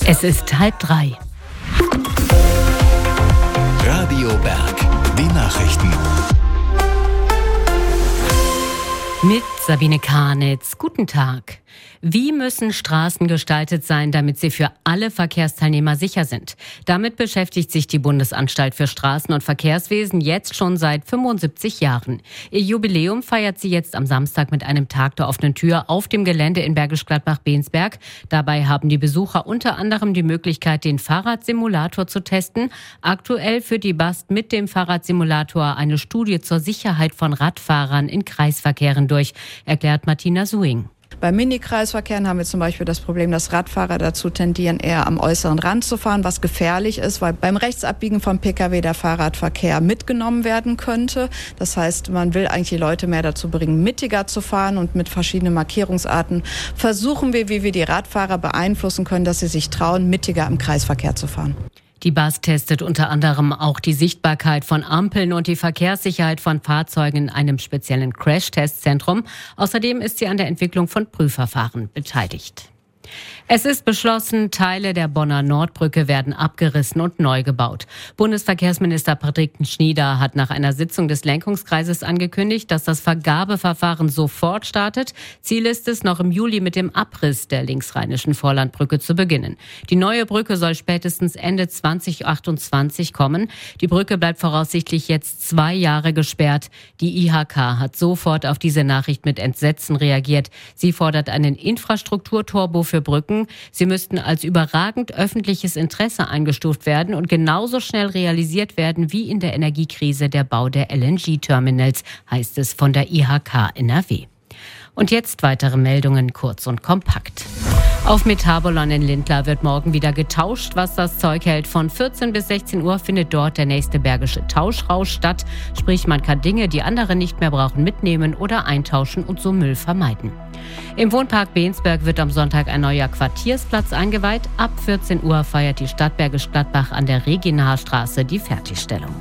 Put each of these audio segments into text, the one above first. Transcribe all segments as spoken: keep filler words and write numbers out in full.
Es ist halb drei. Radio Berg, die Nachrichten. Mit Sabine Karnitz. Guten Tag. Wie müssen Straßen gestaltet sein, damit sie für alle Verkehrsteilnehmer sicher sind? Damit beschäftigt sich die Bundesanstalt für Straßen- und Verkehrswesen jetzt schon seit fünfundsiebzig Jahren. Ihr Jubiläum feiert sie jetzt am Samstag mit einem Tag der offenen Tür auf dem Gelände in Bergisch Gladbach-Bensberg. Dabei haben die Besucher unter anderem die Möglichkeit, den Fahrradsimulator zu testen. Aktuell führt die B A S T mit dem Fahrradsimulator eine Studie zur Sicherheit von Radfahrern in Kreisverkehren durch, erklärt Martina Suing. Bei Mini-Kreisverkehren haben wir zum Beispiel das Problem, dass Radfahrer dazu tendieren, eher am äußeren Rand zu fahren, was gefährlich ist, weil beim Rechtsabbiegen vom Pkw der Fahrradverkehr mitgenommen werden könnte. Das heißt, man will eigentlich die Leute mehr dazu bringen, mittiger zu fahren, und mit verschiedenen Markierungsarten versuchen wir, wie wir die Radfahrer beeinflussen können, dass sie sich trauen, mittiger im Kreisverkehr zu fahren. Die B A S testet unter anderem auch die Sichtbarkeit von Ampeln und die Verkehrssicherheit von Fahrzeugen in einem speziellen Crash-Testzentrum. Außerdem ist sie an der Entwicklung von Prüfverfahren beteiligt. Es ist beschlossen, Teile der Bonner Nordbrücke werden abgerissen und neu gebaut. Bundesverkehrsminister Patrick Schnieder hat nach einer Sitzung des Lenkungskreises angekündigt, dass das Vergabeverfahren sofort startet. Ziel ist es, noch im Juli mit dem Abriss der linksrheinischen Vorlandbrücke zu beginnen. Die neue Brücke soll spätestens Ende zwanzig achtundzwanzig kommen. Die Brücke bleibt voraussichtlich jetzt zwei Jahre gesperrt. Die I H K hat sofort auf diese Nachricht mit Entsetzen reagiert. Sie fordert einen Infrastrukturturbo für Brücken. Sie müssten als überragend öffentliches Interesse eingestuft werden und genauso schnell realisiert werden wie in der Energiekrise der Bau der L N G-Terminals, heißt es von der I H K N R W. Und jetzt weitere Meldungen, kurz und kompakt. Auf Metabolon in Lindlar wird morgen wieder getauscht, was das Zeug hält. Von vierzehn bis sechzehn Uhr findet dort der nächste Bergische Tauschrausch statt. Sprich, man kann Dinge, die andere nicht mehr brauchen, mitnehmen oder eintauschen und so Müll vermeiden. Im Wohnpark Bensberg wird am Sonntag ein neuer Quartiersplatz eingeweiht. Ab vierzehn Uhr feiert die Stadt Bergisch Gladbach an der Reginarstraße die Fertigstellung.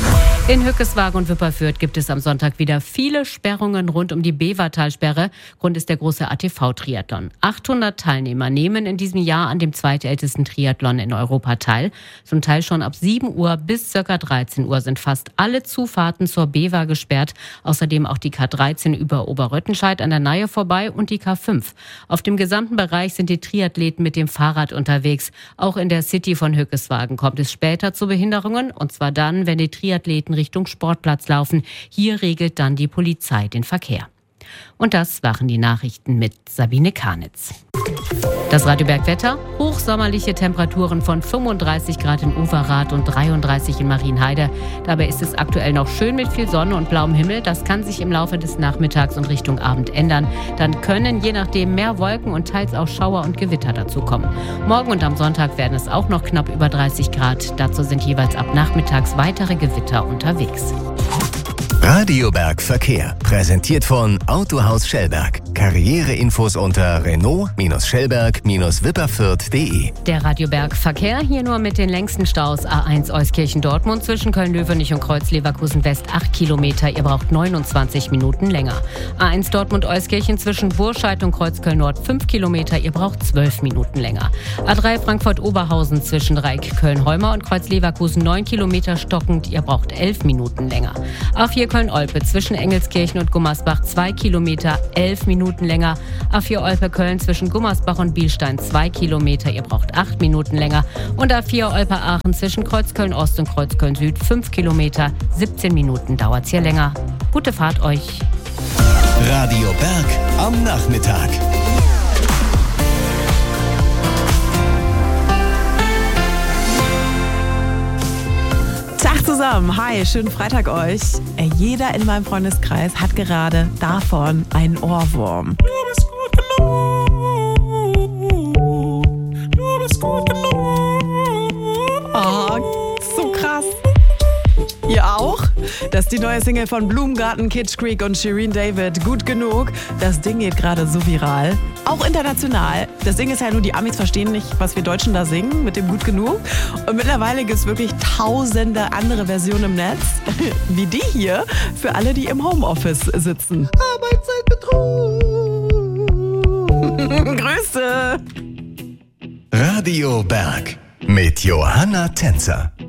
In Hückeswagen und Wipperfürth gibt es am Sonntag wieder viele Sperrungen rund um die Bevertalsperre. Grund ist der große A T V-Triathlon. achthundert Teilnehmer nehmen in diesem Jahr an dem zweitältesten Triathlon in Europa teil. Zum Teil schon ab sieben Uhr bis ca. dreizehn Uhr sind fast alle Zufahrten zur Bever gesperrt. Außerdem auch die K dreizehn über Oberröttenscheid an der Nahe vorbei und die K fünf. Auf dem gesamten Bereich sind die Triathleten mit dem Fahrrad unterwegs. Auch in der City von Hückeswagen kommt es später zu Behinderungen. Und zwar dann, wenn die Triathleten Richtung Sportplatz laufen. Hier regelt dann die Polizei den Verkehr. Und das waren die Nachrichten mit Sabine Karnitz. Das Radio Berg Wetter: hochsommerliche Temperaturen von fünfunddreißig Grad in Overath und dreiunddreißig in Marienheide. Dabei ist es aktuell noch schön mit viel Sonne und blauem Himmel. Das kann sich im Laufe des Nachmittags und Richtung Abend ändern. Dann können je nachdem mehr Wolken und teils auch Schauer und Gewitter dazukommen. Morgen und am Sonntag werden es auch noch knapp über dreißig Grad. Dazu sind jeweils ab nachmittags weitere Gewitter unterwegs. Radio Berg Verkehr, präsentiert von Autohaus Schellberg. Karriereinfos unter Renault-Schellberg-Wipperfürth punkt de. Der Radio Berg Verkehr hier nur mit den längsten Staus. A eins Euskirchen-Dortmund zwischen Köln-Löwenich und Kreuz-Leverkusen-West acht Kilometer. Ihr braucht neunundzwanzig Minuten länger. A eins Dortmund-Euskirchen zwischen Burscheid und Kreuzköln-Nord fünf Kilometer. Ihr braucht zwölf Minuten länger. A drei Frankfurt-Oberhausen zwischen Dreieck Köln-Holmer und Kreuz-Leverkusen neun Kilometer stockend. Ihr braucht elf Minuten länger. A vier Köln-Olpe zwischen Engelskirchen und Gummersbach zwei Kilometer, elf Minuten länger. A vier Olpe-Köln zwischen Gummersbach und Bielstein zwei Kilometer, ihr braucht acht Minuten länger. Und A vier Olpe-Aachen zwischen Kreuzköln-Ost und Kreuzköln-Süd fünf Kilometer, siebzehn Minuten dauert's hier länger. Gute Fahrt euch. Radio Berg am Nachmittag. Tag zusammen, hi, schönen Freitag euch. Jeder in meinem Freundeskreis hat gerade davon einen Ohrwurm. Du bist gut genug. Du bist gut genug. Oh, so krass. Ihr auch? Das ist die neue Single von Blumengarten, Kitsch Creek und Shirin David. Gut genug. Das Ding geht gerade so viral. Auch international. Das Ding ist ja nur, die Amis verstehen nicht, was wir Deutschen da singen mit dem Gut genug. Und mittlerweile gibt es wirklich tausende andere Versionen im Netz. Wie die hier. Für alle, die im Homeoffice sitzen. Arbeitszeitbetrug. Grüße. Radio Radio Berg mit Johanna Tänzer.